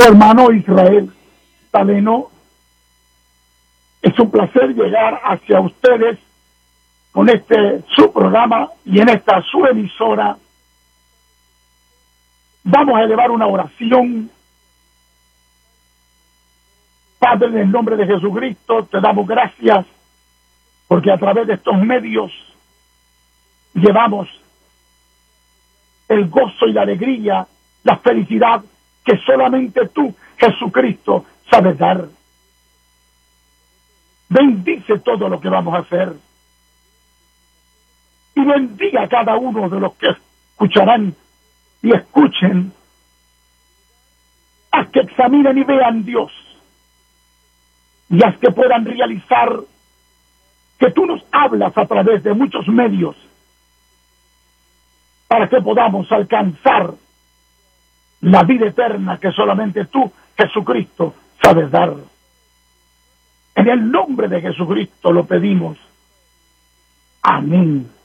hermano Israel Taleno. Es un placer llegar hacia ustedes con su programa y en esta su emisora. Vamos a elevar una oración. Padre, en el nombre de Jesucristo, te damos gracias porque a través de estos medios llevamos el gozo y la alegría, la felicidad que solamente tú, Jesucristo, sabes dar. Bendice todo lo que vamos a hacer y bendiga a cada uno de los que escucharán y escuchen. Haz que examinen y vean, Dios, y haz que puedan realizar que tú nos hablas a través de muchos medios para que podamos alcanzar la vida eterna que solamente tú, Jesucristo, sabes dar. En el nombre de Jesucristo lo pedimos. Amén.